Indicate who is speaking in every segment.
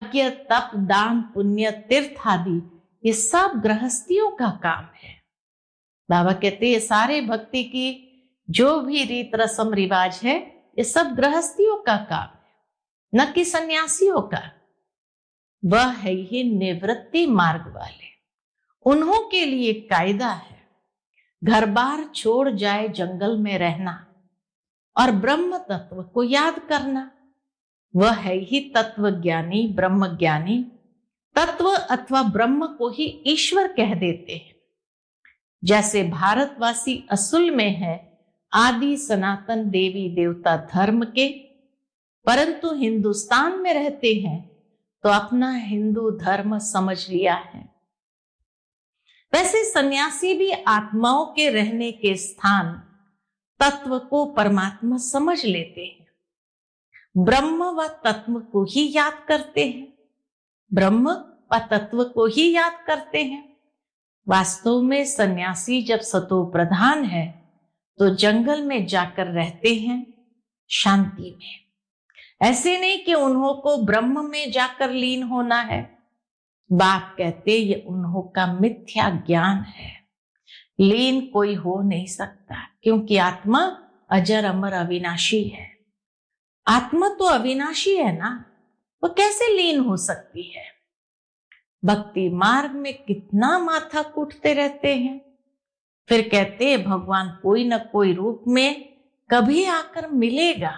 Speaker 1: यज्ञ, तप, दान, पुण्य, तीर्थ आदि ये सब गृहस्थियों का काम है। बाबा कहते ये सारे भक्ति की जो भी रीत रस्म रिवाज है ये सब गृहस्थियों का काम है, न कि सन्यासियों का। वह है ही निवृत्ति मार्ग वाले, उन्हों के लिए कायदा है घर बार छोड़ जाए जंगल में रहना और ब्रह्म तत्व को याद करना। वह है ही तत्व ज्ञानी, ब्रह्म ज्ञानी। तत्व अथवा ब्रह्म को ही ईश्वर कह देते हैं। जैसे भारतवासी असल में है आदि सनातन देवी देवता धर्म के, परंतु हिंदुस्तान में रहते हैं तो अपना हिंदू धर्म समझ लिया है। वैसे सन्यासी भी आत्माओं के रहने के स्थान तत्व को परमात्मा समझ लेते हैं। ब्रह्म व तत्व को ही याद करते हैं, ब्रह्म व तत्व को ही याद करते हैं। वास्तव में सन्यासी जब सतो प्रधान है तो जंगल में जाकर रहते हैं शांति में। ऐसे नहीं कि उन्हों को ब्रह्म में जाकर लीन होना है। बाप कहते ये उन्हों का मिथ्या ज्ञान है। लीन कोई हो नहीं सकता, क्योंकि आत्मा अजर अमर अविनाशी है। आत्मा तो अविनाशी है ना, वो कैसे लीन हो सकती है। भक्ति मार्ग में कितना माथा कूटते रहते हैं, फिर कहते हैं भगवान कोई न कोई रूप में कभी आकर मिलेगा।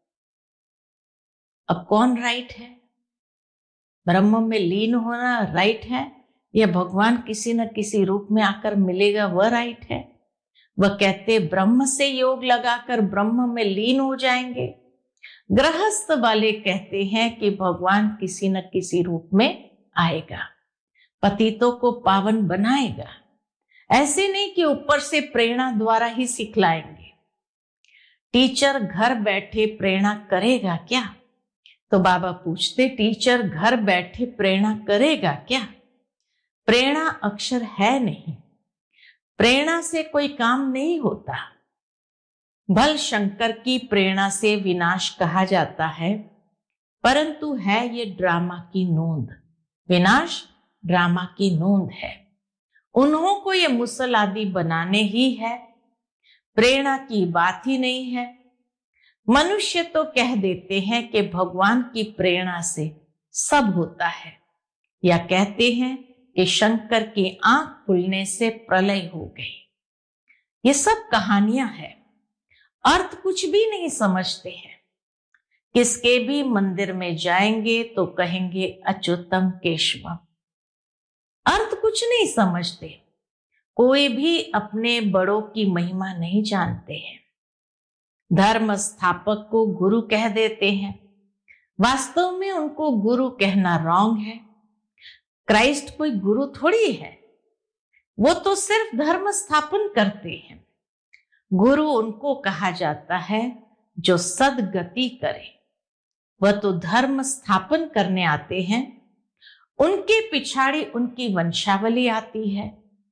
Speaker 1: अब कौन राइट है? ब्रह्म में लीन होना राइट है या भगवान किसी न किसी रूप में आकर मिलेगा वह राइट है? वह कहते ब्रह्म से योग लगाकर ब्रह्म में लीन हो जाएंगे। गृहस्थ वाले कहते हैं कि भगवान किसी न किसी रूप में आएगा, पतितों को पावन बनाएगा। ऐसे नहीं कि ऊपर से प्रेरणा द्वारा ही सिखलाएंगे। टीचर घर बैठे प्रेरणा करेगा क्या? तो बाबा पूछते टीचर घर बैठे प्रेरणा करेगा क्या? प्रेरणा अक्षर है नहीं, प्रेरणा से कोई काम नहीं होता। भल शंकर की प्रेरणा से विनाश कहा जाता है, परंतु है ये ड्रामा की नोंद। विनाश ड्रामा की नोंद है। उन्हों को ये मुसल आदि बनाने ही है, प्रेरणा की बात ही नहीं है। मनुष्य तो कह देते हैं कि भगवान की प्रेरणा से सब होता है, या कहते हैं कि शंकर की आंख खुलने से प्रलय हो गई। ये सब कहानियां हैं, अर्थ कुछ भी नहीं समझते हैं। किसके भी मंदिर में जाएंगे तो कहेंगे अच्युतम केशवम, अर्थ कुछ नहीं समझते। कोई भी अपने बड़ों की महिमा नहीं जानते हैं। धर्म स्थापक को गुरु कह देते हैं, वास्तव में उनको गुरु कहना रॉन्ग है। क्राइस्ट कोई गुरु थोड़ी है, वो तो सिर्फ धर्म स्थापन करते हैं। गुरु उनको कहा जाता है जो सदगति करे। वह तो धर्म स्थापन करने आते हैं, उनके पिछाड़ी उनकी वंशावली आती है।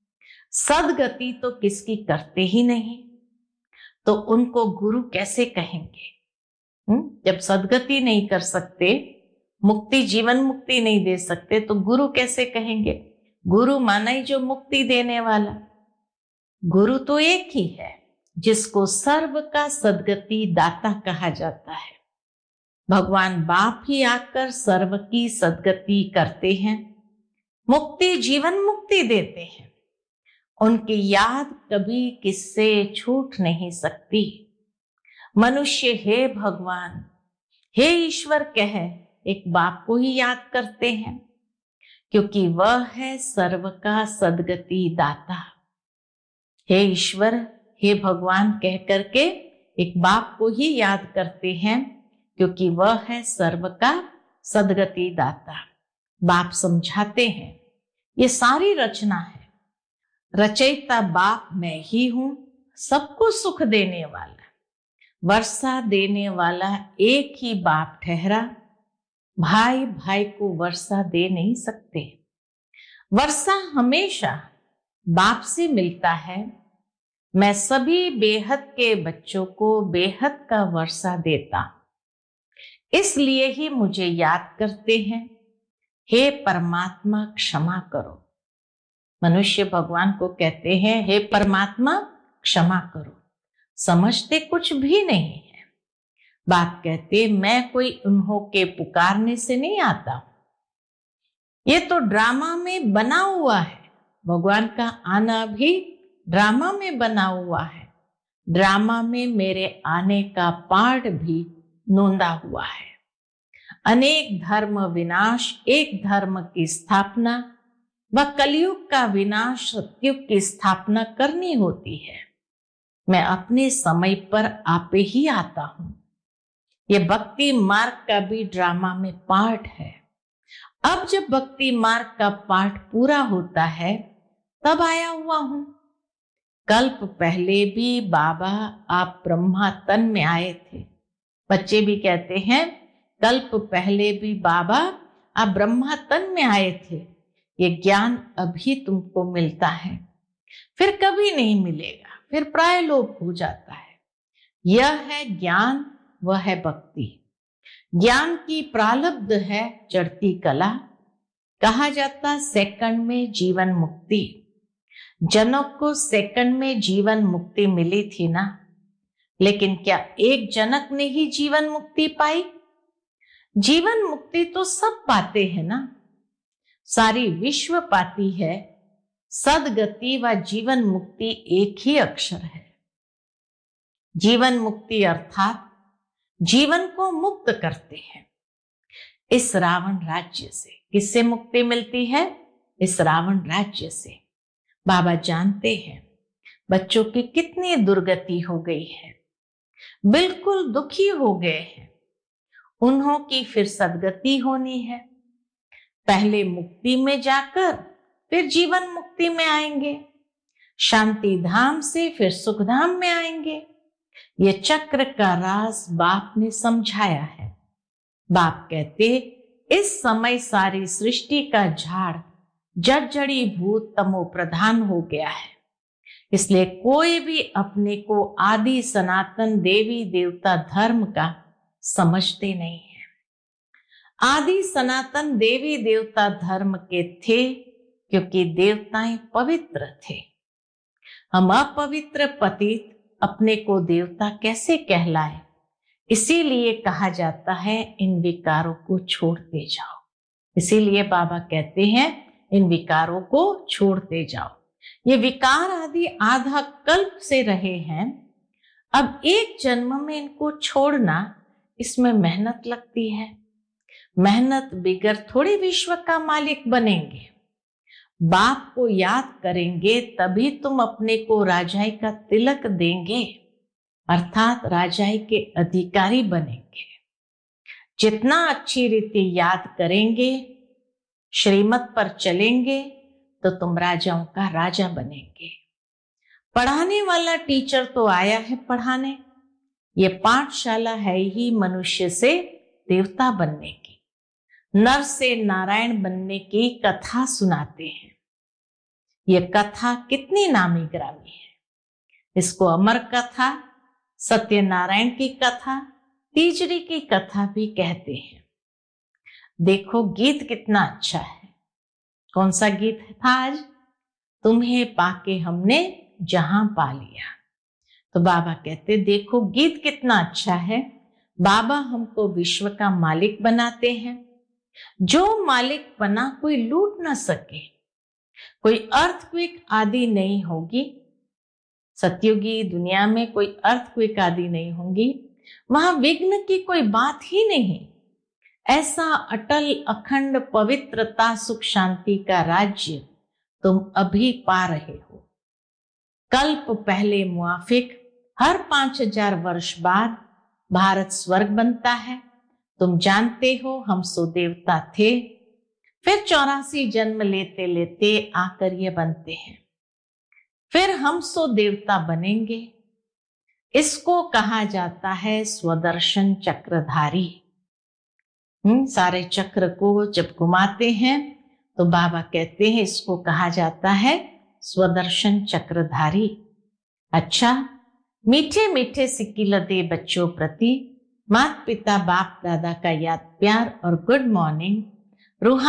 Speaker 1: सदगति तो किसकी करते ही नहीं, तो उनको गुरु कैसे कहेंगे? जब सदगति नहीं कर सकते, मुक्ति जीवन मुक्ति नहीं दे सकते, तो गुरु कैसे कहेंगे? गुरु माना ही जो मुक्ति देने वाला। गुरु तो एक ही है जिसको सर्व का सदगति दाता कहा जाता है। भगवान बाप ही आकर सर्व की सदगति करते हैं, मुक्ति जीवन मुक्ति देते हैं। उनकी याद कभी किससे छूट नहीं सकती। मनुष्य हे भगवान हे ईश्वर कह एक बाप को ही याद करते हैं, क्योंकि वह है सर्व का सदगति दाता। हे ईश्वर हे भगवान कह करके एक बाप को ही याद करते हैं, क्योंकि वह है सर्व का सदगति दाता। बाप समझाते हैं ये सारी रचना है, रचयिता बाप मैं ही हूं, सबको सुख देने वाला, वर्षा देने वाला एक ही बाप ठहरा। भाई भाई को वर्षा दे नहीं सकते। वर्षा हमेशा बाप से मिलता है। मैं सभी बेहद के बच्चों को बेहद का वर्षा देता, इसलिए ही मुझे याद करते हैं। हे परमात्मा क्षमा करो। मनुष्य भगवान को कहते हैं हे परमात्मा क्षमा करो, समझते कुछ भी नहीं है। बाप कहते मैं कोई उन्हों के पुकारने से नहीं आता, ये तो ड्रामा में बना हुआ है। भगवान का आना भी ड्रामा में बना हुआ है। ड्रामा में मेरे आने का पार्ट भी नोंदा हुआ है। अनेक धर्म विनाश, एक धर्म की स्थापना व कलयुग का विनाश, सतयुग की स्थापना करनी होती है। मैं अपने समय पर आपे ही आता हूं। ये भक्ति मार्ग का भी ड्रामा में पार्ट है। अब जब भक्ति मार्ग का पार्ट पूरा होता है तब आया हुआ हूं। कल्प पहले भी बाबा आप ब्रह्मा तन में आए थे। बच्चे भी कहते हैं कल्प पहले भी बाबा आप ब्रह्मा तन में आए थे। ये ज्ञान अभी तुमको मिलता है, फिर कभी नहीं मिलेगा, फिर प्रायलोप हो जाता है। यह है ज्ञान, वह है भक्ति। ज्ञान की प्रालब्ध है चढ़ती कला। कहा जाता सेकंड में जीवन मुक्ति। जनक को सेकंड में जीवन मुक्ति मिली थी ना, लेकिन क्या एक जनक ने ही जीवन मुक्ति पाई? जीवन मुक्ति तो सब पाते हैं ना, सारी विश्व पाती है। सदगति व जीवन मुक्ति एक ही अक्षर है। जीवन मुक्ति अर्थात जीवन को मुक्त करते हैं इस रावण राज्य से। किससे मुक्ति मिलती है? इस रावण राज्य से। बाबा जानते हैं बच्चों की कितनी दुर्गति हो गई है, बिल्कुल दुखी हो गए हैं। उन्हों की फिर सदगति होनी है। पहले मुक्ति में जाकर फिर जीवन मुक्ति में आएंगे, शांति धाम से फिर सुख धाम में आएंगे। ये चक्र का राज बाप ने समझाया है। बाप कहते इस समय सारी सृष्टि का झाड़ जड़ी भूत तमो प्रधान हो गया है, इसलिए कोई भी अपने को आदि सनातन देवी देवता धर्म का समझते नहीं है। आदि सनातन देवी देवता धर्म के थे क्योंकि देवताएं पवित्र थे। हम अपवित्र पतित अपने को देवता कैसे कहलाए? इसीलिए कहा जाता है इन विकारों को छोड़ते जाओ। इसीलिए बाबा कहते हैं इन विकारों को छोड़ते जाओ। ये विकार आदि आधा कल्प से रहे हैं, अब एक जन्म में इनको छोड़ना, इसमें मेहनत लगती है। मेहनत बिगर थोड़ी विश्व का मालिक बनेंगे। बाप को याद करेंगे तभी तुम अपने को राजाई का तिलक देंगे, अर्थात राजाई के अधिकारी बनेंगे। जितना अच्छी रीति याद करेंगे, श्रीमत पर चलेंगे, तो तुम राजाओं का राजा बनेंगे। पढ़ाने वाला टीचर तो आया है पढ़ाने। ये पाठशाला है ही मनुष्य से देवता बनने की, नर से नारायण बनने की कथा सुनाते हैं। ये कथा कितनी नामी ग्रामी है। इसको अमर कथा, सत्यनारायण की कथा, तीजरी की कथा भी कहते हैं। देखो गीत कितना अच्छा है। कौन सा गीत था आज? तुम्हें पाके हमने जहां पा लिया। तो बाबा कहते देखो गीत कितना अच्छा है। बाबा हमको विश्व का मालिक बनाते हैं। जो मालिक बना कोई लूट ना सके, कोई अर्थक्वेक आदि नहीं होगी। सतयुगी दुनिया में कोई अर्थक्वेक आदि नहीं होंगी। वहां विघ्न की कोई बात ही नहीं। ऐसा अटल अखंड पवित्रता सुख शांति का राज्य तुम अभी पा रहे हो। कल्प पहले मुआफिक हर 5000 वर्ष बाद भारत स्वर्ग बनता है। तुम जानते हो हम सो देवता थे, फिर 84 जन्म लेते लेते आकर ये बनते हैं। फिर हम सो देवता बनेंगे। इसको कहा जाता है स्वदर्शन चक्रधारी। सारे चक्र को जब घुमाते हैं तो बाबा कहते हैं इसको कहा जाता है स्वदर्शन चक्रधारी। अच्छा, मीठे मीठे सिक्किल दे बच्चों प्रति माता पिता बाप दादा का याद प्यार और गुड मॉर्निंग। रूहानी